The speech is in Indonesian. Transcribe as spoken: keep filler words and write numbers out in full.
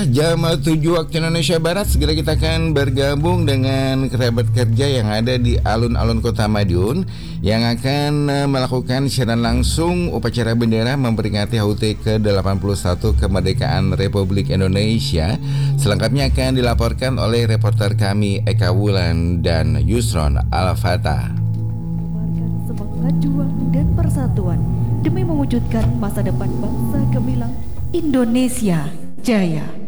Jam tujuh waktu Indonesia Barat, segera kita akan bergabung dengan kerabat kerja yang ada di alun-alun Kota Madiun yang akan eh, melakukan siaran langsung upacara bendera memperingati H U T ke delapan puluh satu kemerdekaan Republik Indonesia. Selengkapnya akan dilaporkan oleh reporter kami Eka Wulan dan Yusron Al-Fatah. Semangat juang dan persatuan demi mewujudkan masa depan bangsa gemilang Indonesia Jaya.